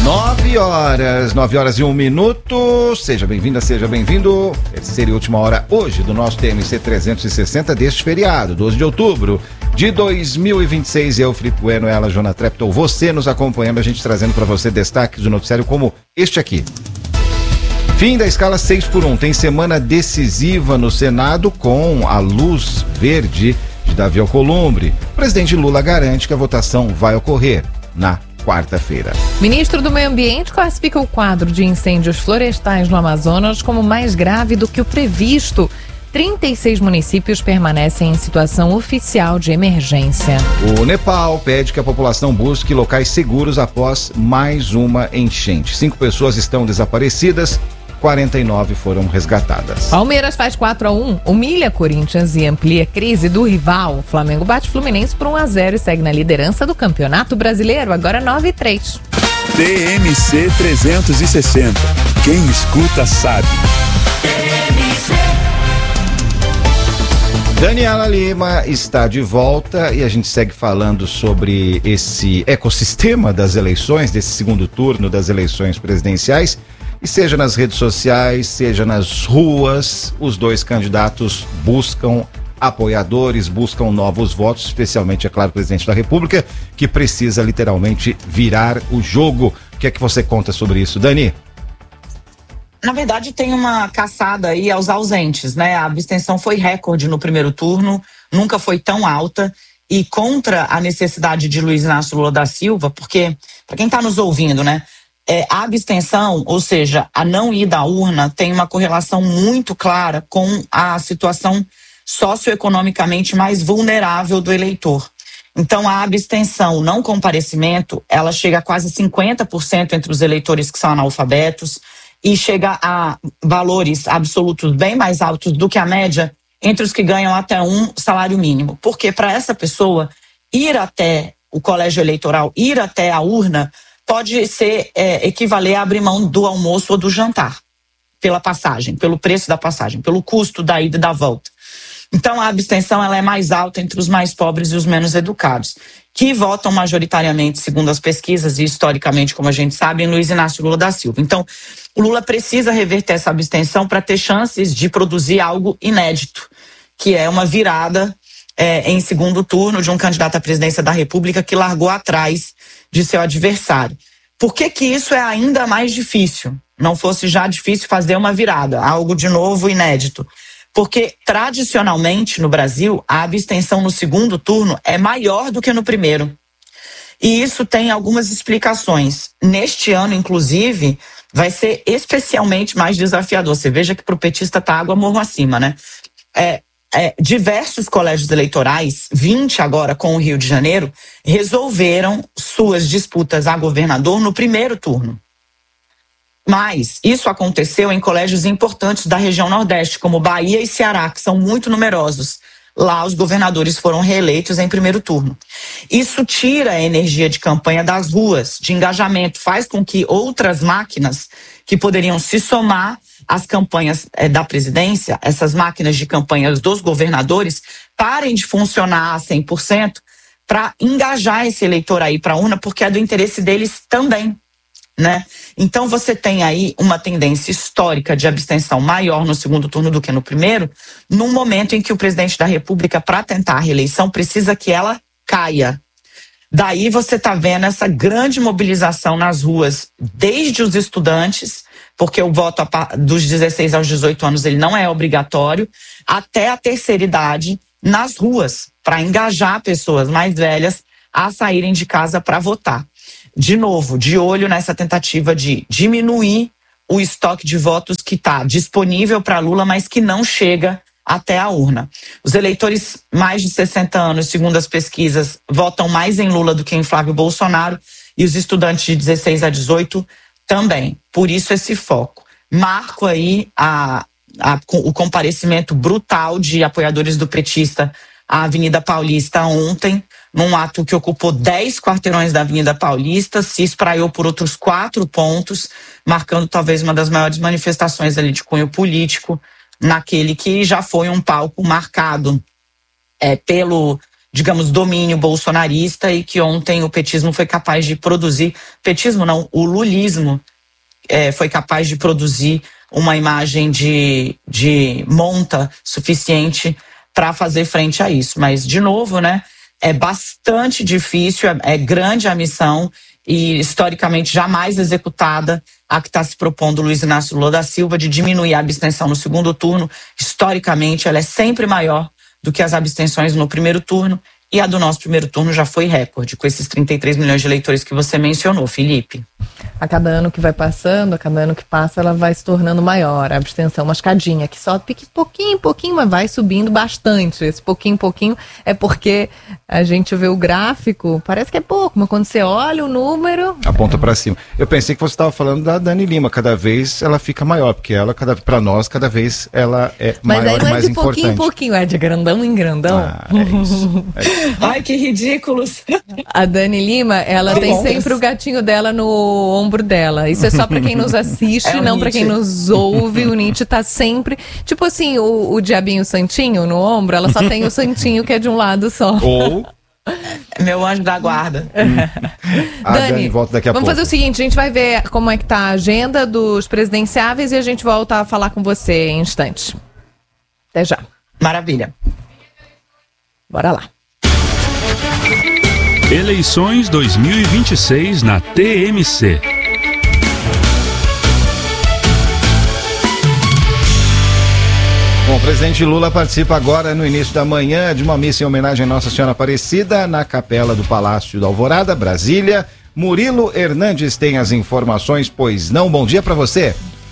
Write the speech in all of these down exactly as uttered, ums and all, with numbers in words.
Nove horas, nove horas e um minuto. Seja bem-vinda, seja bem-vindo. Terceira e última hora hoje do nosso T M C trezentos e sessenta deste feriado, doze de outubro de dois mil e vinte e seis. Eu, Felipe Bueno, ela, Jona Treptow, você nos acompanhando, a gente trazendo para você destaques do noticiário como este aqui. Fim da escala seis por um. Tem semana decisiva no Senado com a luz verde de Davi Alcolumbre. O presidente Lula garante que a votação vai ocorrer na quarta-feira. Ministro do Meio Ambiente classifica o quadro de incêndios florestais no Amazonas como mais grave do que o previsto. trinta e seis municípios permanecem em situação oficial de emergência. O Nepal pede que a população busque locais seguros após mais uma enchente. Cinco pessoas estão desaparecidas, quarenta e nove foram resgatadas. Palmeiras faz quatro a um, humilha Corinthians e amplia a crise do rival. Flamengo bate Fluminense por um a zero e segue na liderança do Campeonato Brasileiro, agora nove a três. T M C trezentos e sessenta. Quem escuta sabe. Daniela Lima está de volta e a gente segue falando sobre esse ecossistema das eleições, desse segundo turno das eleições presidenciais. E seja nas redes sociais, seja nas ruas, os dois candidatos buscam apoiadores, buscam novos votos, especialmente, é claro, o presidente da República, que precisa literalmente virar o jogo. O que é que você conta sobre isso, Dani? Na verdade, tem uma caçada aí aos ausentes, né? A abstenção foi recorde no primeiro turno, nunca foi tão alta, e contra a necessidade de Luiz Inácio Lula da Silva, porque, para quem está nos ouvindo, né? É, a abstenção, ou seja, a não ida à urna, tem uma correlação muito clara com a situação socioeconomicamente mais vulnerável do eleitor. Então, a abstenção, não comparecimento, ela chega a quase cinquenta por cento entre os eleitores que são analfabetos e chega a valores absolutos bem mais altos do que a média entre os que ganham até um salário mínimo. Porque para essa pessoa, ir até o colégio eleitoral, ir até a urna, pode ser é, equivaler a abrir mão do almoço ou do jantar, pela passagem, pelo preço da passagem, pelo custo da ida e da volta. Então, a abstenção ela é mais alta entre os mais pobres e os menos educados, que votam majoritariamente, segundo as pesquisas e historicamente, como a gente sabe, em Luiz Inácio Lula da Silva. Então, o Lula precisa reverter essa abstenção para ter chances de produzir algo inédito, que é uma virada é, em segundo turno de um candidato à presidência da República que largou atrás de seu adversário. Por que que isso é ainda mais difícil? Não fosse já difícil fazer uma virada, algo de novo, inédito. Porque, tradicionalmente, no Brasil, a abstenção no segundo turno é maior do que no primeiro. E isso tem algumas explicações. Neste ano, inclusive, vai ser especialmente mais desafiador. Você veja que para o petista tá água morro acima, né? É, É, diversos colégios eleitorais, vinte agora com o Rio de Janeiro, resolveram suas disputas a governador no primeiro turno. Mas isso aconteceu em colégios importantes da região Nordeste, como Bahia e Ceará, que são muito numerosos. Lá os governadores foram reeleitos em primeiro turno. Isso tira a energia de campanha das ruas, de engajamento, faz com que outras máquinas que poderiam se somar as campanhas é, da presidência, essas máquinas de campanhas dos governadores, parem de funcionar a cem por cento para engajar esse eleitor aí para a urna, porque é do interesse deles também, né? Então você tem aí uma tendência histórica de abstenção maior no segundo turno do que no primeiro, num momento em que o presidente da República, para tentar a reeleição, precisa que ela caia. Daí você está vendo essa grande mobilização nas ruas, desde os estudantes, porque o voto dos dezesseis aos dezoito anos ele não é obrigatório, até a terceira idade nas ruas, para engajar pessoas mais velhas a saírem de casa para votar. De novo, de olho nessa tentativa de diminuir o estoque de votos que está disponível para Lula, mas que não chega até a urna. Os eleitores mais de sessenta anos, segundo as pesquisas, votam mais em Lula do que em Flávio Bolsonaro, e os estudantes de dezesseis a dezoito também. Por isso esse foco. Marco aí a, a, o comparecimento brutal de apoiadores do petista à Avenida Paulista ontem, num ato que ocupou dez quarteirões da Avenida Paulista, se espraiou por outros quatro pontos, marcando talvez uma das maiores manifestações ali de cunho político, naquele que já foi um palco marcado é, pelo, digamos, domínio bolsonarista e que ontem o petismo foi capaz de produzir, petismo não, o lulismo é, foi capaz de produzir uma imagem de, de monta suficiente para fazer frente a isso. Mas, de novo, né, é bastante difícil, é, é grande a missão e historicamente jamais executada a que está se propondo Luiz Inácio Lula da Silva de diminuir a abstenção no segundo turno. Historicamente, ela é sempre maior do que as abstenções no primeiro turno, e a do nosso primeiro turno já foi recorde, com esses trinta e três milhões de eleitores que você mencionou, Felipe. A cada ano que vai passando, a cada ano que passa, ela vai se tornando maior, a abstenção, uma escadinha que só pique pouquinho, pouquinho, mas vai subindo bastante. Esse pouquinho, pouquinho é porque a gente vê o gráfico, parece que é pouco, mas quando você olha o número... Aponta é... para cima. Eu pensei que você estava falando da Dani Lima, cada vez ela fica maior, porque ela, para nós, cada vez ela é mas maior e mais importante. Mas aí não é de pouquinho em pouquinho, é de grandão em grandão. Ah, é isso. É isso. Ai, que ridículos. A Dani Lima, ela Tá tem bom. sempre o gatinho dela no ombro dela. Isso é só pra quem nos assiste, É o não pra Nietzsche. quem nos ouve. O Nietzsche tá sempre... Tipo assim, o, o diabinho santinho no ombro, ela só tem o santinho que é de um lado só. Ou... Meu anjo da guarda. A Dani, Dani volta daqui a vamos pouco. fazer o seguinte, a gente vai ver como é que tá a agenda dos presidenciáveis e a gente volta a falar com você em instantes. Até já. Maravilha. Bora lá. Eleições dois mil e vinte e seis na T M C. Bom, o presidente Lula participa agora no início da manhã de uma missa em homenagem à Nossa Senhora Aparecida na capela do Palácio da Alvorada, Brasília. Murilo Hernandes tem as informações, pois não? Bom dia para você.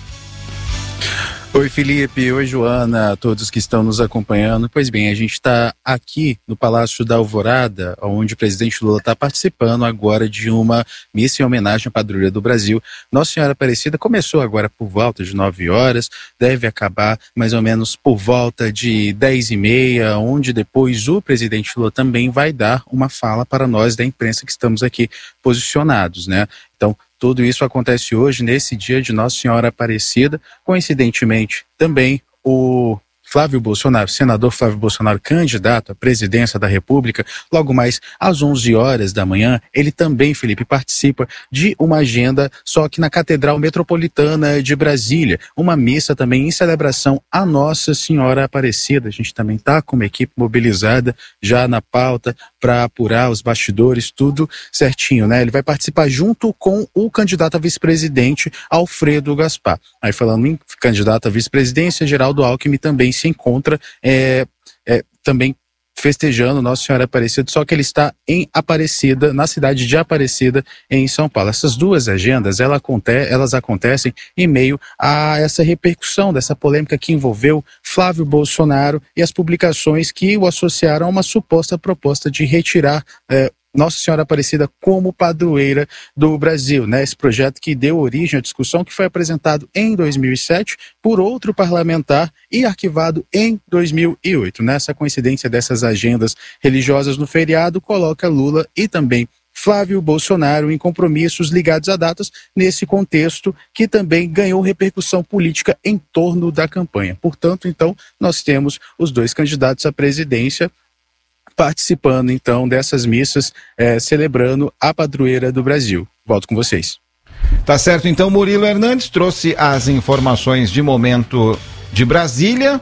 Oi, Felipe. Oi, Joana, a todos que estão nos acompanhando. Pois bem, a gente está aqui no Palácio da Alvorada, onde o presidente Lula está participando agora de uma missa em homenagem à padroeira do Brasil. Nossa Senhora Aparecida começou agora por volta de nove horas, deve acabar mais ou menos por volta de dez e meia, onde depois o presidente Lula também vai dar uma fala para nós da imprensa que estamos aqui posicionados, né? Então, tudo isso acontece hoje, nesse dia de Nossa Senhora Aparecida. Coincidentemente, também o Flávio Bolsonaro, senador Flávio Bolsonaro, candidato à presidência da República, logo mais às onze horas da manhã, ele também, Felipe, participa de uma agenda, só que na Catedral Metropolitana de Brasília, uma missa também em celebração à Nossa Senhora Aparecida. A gente também está com uma equipe mobilizada já na pauta para apurar os bastidores, tudo certinho, né? Ele vai participar junto com o candidato a vice-presidente, Alfredo Gaspar. Aí, falando em candidato a vice-presidência, Geraldo Alckmin também se encontra é, é, também festejando Nossa Senhora Aparecida, só que ele está em Aparecida, na cidade de Aparecida, em São Paulo. Essas duas agendas, ela aconte- elas acontecem em meio a essa repercussão, dessa polêmica que envolveu Flávio Bolsonaro e as publicações que o associaram a uma suposta proposta de retirar é, Nossa Senhora Aparecida como padroeira do Brasil, né? Esse projeto que deu origem à discussão, que foi apresentado em dois mil e sete por outro parlamentar e arquivado em dois mil e oito. Nessa coincidência dessas agendas religiosas no feriado, coloca Lula e também Flávio Bolsonaro em compromissos ligados a datas nesse contexto que também ganhou repercussão política em torno da campanha. Portanto, então, nós temos os dois candidatos à presidência participando, então, dessas missas, é, celebrando a padroeira do Brasil. Volto com vocês. Tá certo, então, Murilo Hernandes trouxe as informações de momento de Brasília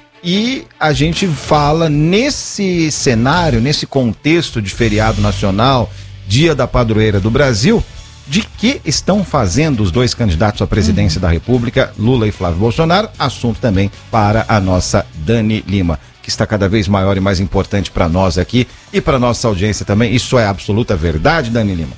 e a gente fala nesse cenário, nesse contexto de feriado nacional, Dia da Padroeira do Brasil, de que estão fazendo os dois candidatos à presidência da República, Lula e Flávio Bolsonaro, assunto também para a nossa Dani Lima, que está cada vez maior e mais importante para nós aqui e para nossa audiência também. Isso é absoluta verdade, Dani Lima?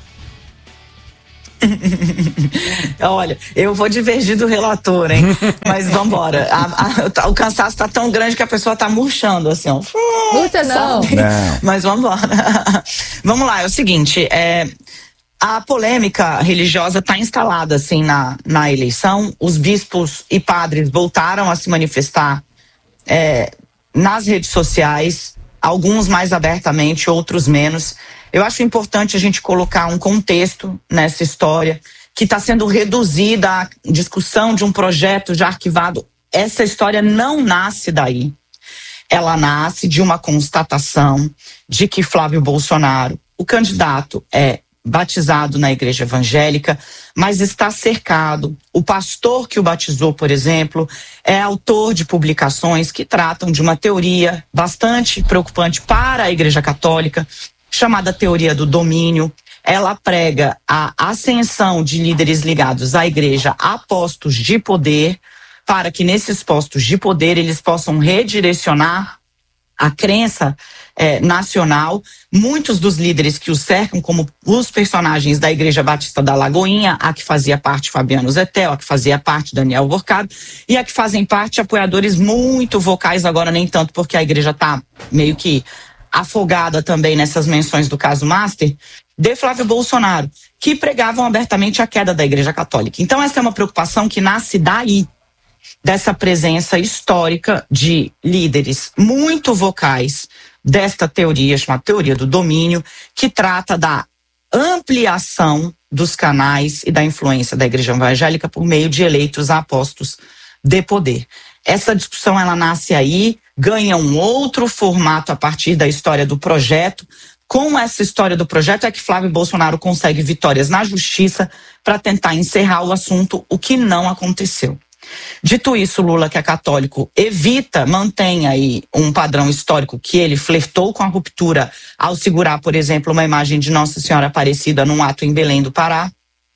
Olha, eu vou divergir do relator, hein? Mas vambora. A, a, o cansaço tá tão grande que a pessoa tá murchando, assim, ó. Murcha não. Não. Mas vambora. Vamos lá, é o seguinte, é... a polêmica religiosa está instalada, assim, na, na eleição. Os bispos e padres voltaram a se manifestar é, nas redes sociais, alguns mais abertamente, outros menos. Eu acho importante a gente colocar um contexto nessa história, que está sendo reduzida à discussão de um projeto já arquivado. Essa história não nasce daí. ela nasce de uma constatação de que Flávio Bolsonaro, o candidato, é batizado na igreja evangélica, mas está cercado. O pastor que o batizou, por exemplo, é autor de publicações que tratam de uma teoria bastante preocupante para a igreja católica, chamada teoria do domínio. Ela prega a ascensão de líderes ligados à igreja a postos de poder, para que nesses postos de poder eles possam redirecionar a crença eh, nacional. Muitos dos líderes que o cercam, como os personagens da Igreja Batista da Lagoinha, a que fazia parte Fabiano Zettel, a que fazia parte Daniel Vorcado, e a que fazem parte apoiadores muito vocais, agora nem tanto porque a igreja está meio que afogada também nessas menções do caso Master, de Flávio Bolsonaro, que pregavam abertamente a queda da Igreja Católica. Então essa é uma preocupação que nasce daí, dessa presença histórica de líderes muito vocais desta teoria, chamada teoria do domínio, que trata da ampliação dos canais e da influência da igreja evangélica por meio de eleitos a postos de poder. Essa discussão, ela nasce aí, ganha um outro formato a partir da história do projeto. Com essa história do projeto é que Flávio Bolsonaro consegue vitórias na justiça para tentar encerrar o assunto, o que não aconteceu. Dito isso, Lula, que é católico, evita, mantém aí um padrão histórico que ele flertou com a ruptura ao segurar, por exemplo, uma imagem de Nossa Senhora Aparecida num ato em Belém do Pará.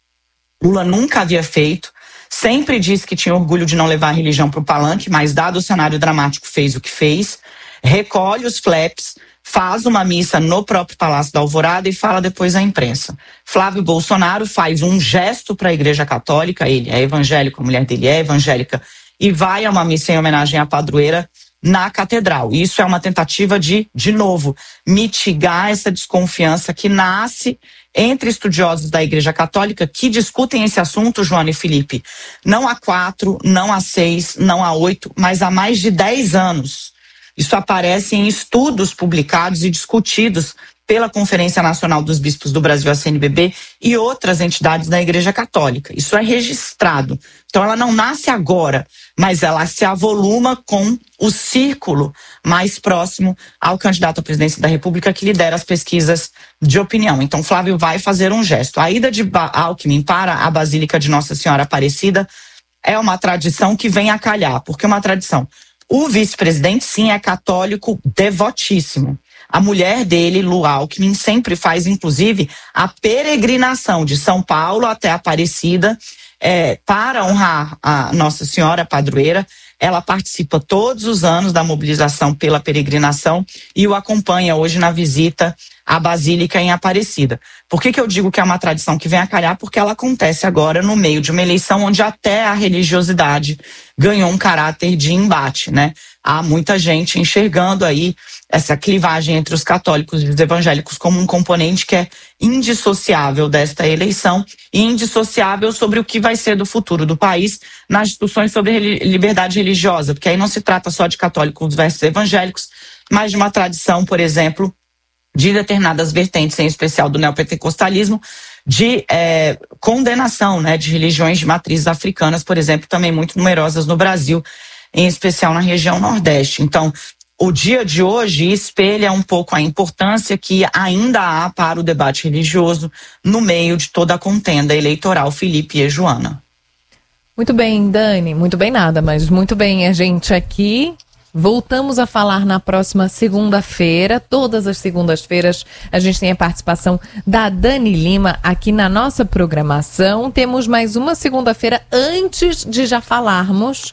Lula nunca havia feito, sempre disse que tinha orgulho de não levar a religião para o palanque, mas dado o cenário dramático fez o que fez, recolhe os flaps, faz uma missa no próprio Palácio da Alvorada e fala depois à imprensa. Flávio Bolsonaro faz um gesto para a Igreja Católica, ele é evangélico, a mulher dele é evangélica, e vai a uma missa em homenagem à padroeira na catedral. Isso é uma tentativa de, de novo, mitigar essa desconfiança que nasce entre estudiosos da Igreja Católica que discutem esse assunto, Joana e Felipe, não há quatro, não há seis, não há oito, mas há mais de dez anos. Isso aparece em estudos publicados e discutidos pela Conferência Nacional dos Bispos do Brasil, a C N B B, e outras entidades da Igreja Católica. Isso é registrado. Então ela não nasce agora, mas ela se avoluma com o círculo mais próximo ao candidato à presidência da República que lidera as pesquisas de opinião. Então Flávio vai fazer um gesto. A ida de Alckmin para a Basílica de Nossa Senhora Aparecida é uma tradição que vem a calhar. Por que uma tradição? O vice-presidente, sim, é católico devotíssimo. A mulher dele, Lu Alckmin, sempre faz, inclusive, a peregrinação de São Paulo até Aparecida é, para honrar a Nossa Senhora Padroeira. Ela participa todos os anos da mobilização pela peregrinação e o acompanha hoje na visita à Basílica em Aparecida. Por que que eu digo que é uma tradição que vem a calhar? Porque ela acontece agora no meio de uma eleição onde até a religiosidade ganhou um caráter de embate, né? Há muita gente enxergando aí essa clivagem entre os católicos e os evangélicos como um componente que é indissociável desta eleição e indissociável sobre o que vai ser do futuro do país nas discussões sobre liberdade religiosa, porque aí não se trata só de católicos versus evangélicos, mas de uma tradição, por exemplo, de determinadas vertentes, em especial do neopentecostalismo, de é, condenação, né, de religiões de matrizes africanas, por exemplo, também muito numerosas no Brasil, em especial na região Nordeste. Então, o dia de hoje espelha um pouco a importância que ainda há para o debate religioso no meio de toda a contenda eleitoral, Felipe e Joana. Muito bem, Dani, muito bem nada, mas muito bem a gente aqui. Voltamos a falar na próxima segunda-feira. Todas as segundas-feiras a gente tem a participação da Dani Lima aqui na nossa programação. Temos mais uma segunda-feira antes de já falarmos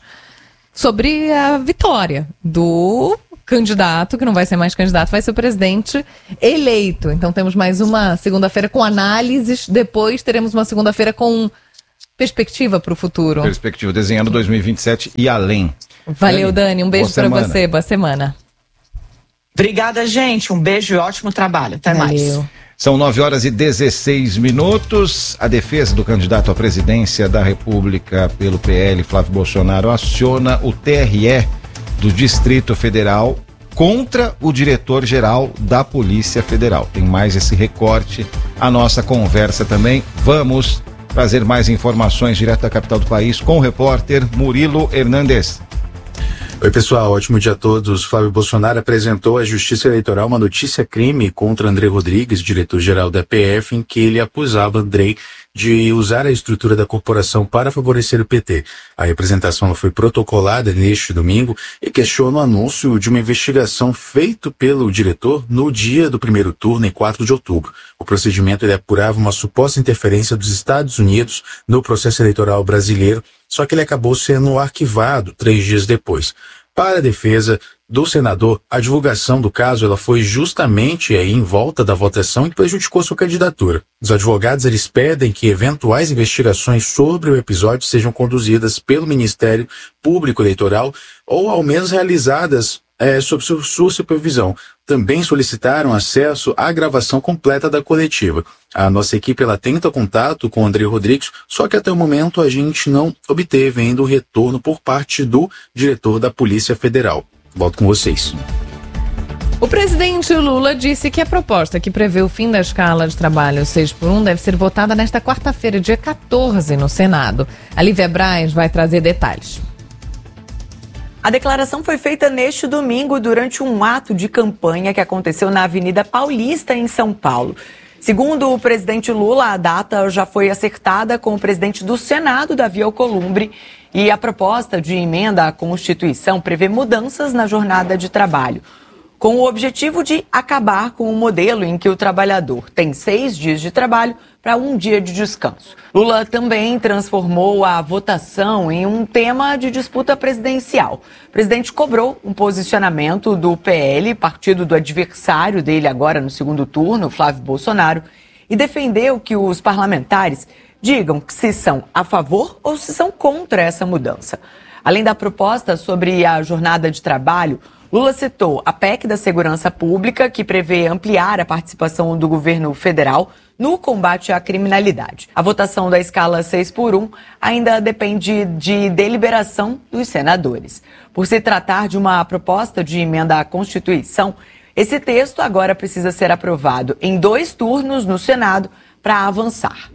sobre a vitória do candidato, que não vai ser mais candidato, vai ser o presidente eleito. Então temos mais uma segunda-feira com análises, depois teremos uma segunda-feira com perspectiva para o futuro. Perspectiva, desenhando dois mil e vinte e sete e além. Valeu, Dani. Um beijo para você. Boa semana. Obrigada, gente. Um beijo e ótimo trabalho. Até Valeu. mais. São nove horas e dezesseis minutos. A defesa do candidato à presidência da República pelo P L, Flávio Bolsonaro, aciona o T R E do Distrito Federal contra o diretor-geral da Polícia Federal. Tem mais esse recorte. A nossa conversa também. Vamos trazer mais informações direto da capital do país com o repórter Murilo Hernandes. Oi pessoal, ótimo dia a todos. Flávio Bolsonaro apresentou à Justiça Eleitoral uma notícia-crime contra André Rodrigues, diretor-geral da P F, em que ele acusava André de usar a estrutura da corporação para favorecer o P T. A representação foi protocolada neste domingo e questiona o anúncio de uma investigação feita pelo diretor no dia do primeiro turno, em quatro de outubro. O procedimento ele apurava uma suposta interferência dos Estados Unidos no processo eleitoral brasileiro, só que ele acabou sendo arquivado três dias depois. Para a defesa do senador, a divulgação do caso ela foi justamente aí em volta da votação que prejudicou sua candidatura. Os advogados eles pedem que eventuais investigações sobre o episódio sejam conduzidas pelo Ministério Público Eleitoral ou ao menos realizadas é, sob sua supervisão. Também solicitaram acesso à gravação completa da coletiva. A nossa equipe ela tenta contato com o André Rodrigues, só que até o momento a gente não obteve ainda o retorno por parte do diretor da Polícia Federal. Volto com vocês. O presidente Lula disse que a proposta que prevê o fim da escala de trabalho seis por um deve ser votada nesta quarta-feira, dia quatorze, no Senado. A Lívia Braz vai trazer detalhes. A declaração foi feita neste domingo durante um ato de campanha que aconteceu na Avenida Paulista, em São Paulo. Segundo o presidente Lula, a data já foi acertada com o presidente do Senado, Davi Alcolumbre, e a proposta de emenda à Constituição prevê mudanças na jornada de trabalho, com o objetivo de acabar com o modelo em que o trabalhador tem seis dias de trabalho para um dia de descanso. Lula também transformou a votação em um tema de disputa presidencial. O presidente cobrou um posicionamento do P L, partido do adversário dele agora no segundo turno, Flávio Bolsonaro, e defendeu que os parlamentares digam se são a favor ou se são contra essa mudança. Além da proposta sobre a jornada de trabalho, Lula citou a P E C da Segurança Pública, que prevê ampliar a participação do governo federal no combate à criminalidade. A votação da escala seis por um ainda depende de deliberação dos senadores. Por se tratar de uma proposta de emenda à Constituição, esse texto agora precisa ser aprovado em dois turnos no Senado para avançar.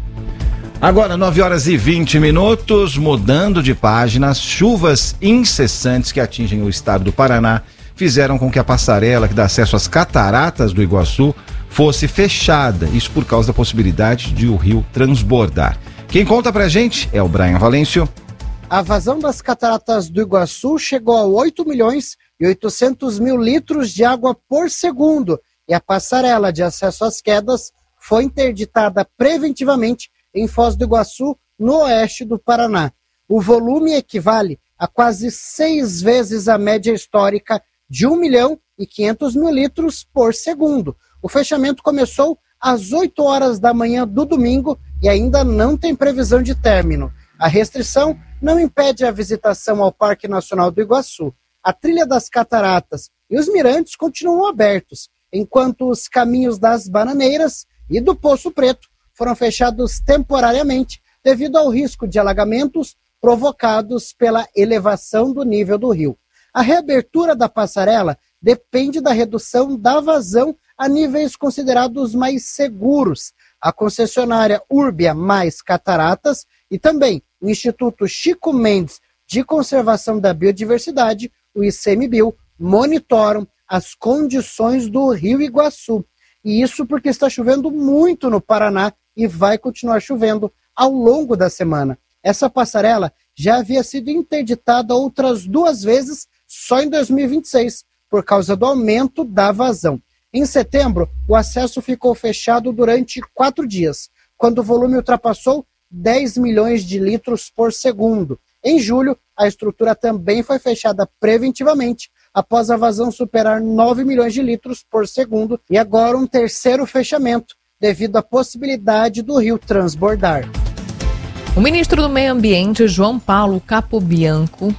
Agora, nove horas e vinte minutos, mudando de páginas, chuvas incessantes que atingem o estado do Paraná fizeram com que a passarela que dá acesso às cataratas do Iguaçu fosse fechada, isso por causa da possibilidade de o rio transbordar. Quem conta pra gente é o Brian Valêncio. A vazão das cataratas do Iguaçu chegou a oito milhões e oitocentos mil litros de água por segundo e a passarela de acesso às quedas foi interditada preventivamente em Foz do Iguaçu, no oeste do Paraná. O volume equivale a quase seis vezes a média histórica de um milhão e quinhentos mil litros por segundo. O fechamento começou às oito horas da manhã do domingo e ainda não tem previsão de término. A restrição não impede a visitação ao Parque Nacional do Iguaçu. A trilha das cataratas e os mirantes continuam abertos, enquanto os caminhos das Bananeiras e do Poço Preto foram fechados temporariamente devido ao risco de alagamentos provocados pela elevação do nível do rio. A reabertura da passarela depende da redução da vazão a níveis considerados mais seguros. A concessionária Urbia mais Cataratas e também o Instituto Chico Mendes de Conservação da Biodiversidade, o ICMBio, monitoram as condições do rio Iguaçu. E isso porque está chovendo muito no Paraná e vai continuar chovendo ao longo da semana. Essa passarela já havia sido interditada outras duas vezes só em dois mil e vinte e seis, por causa do aumento da vazão. Em setembro, o acesso ficou fechado durante quatro dias, quando o volume ultrapassou dez milhões de litros por segundo. Em julho, a estrutura também foi fechada preventivamente, após a vazão superar nove milhões de litros por segundo, e agora um terceiro fechamento, devido à possibilidade do rio transbordar. O ministro do Meio Ambiente, João Paulo Capobianco,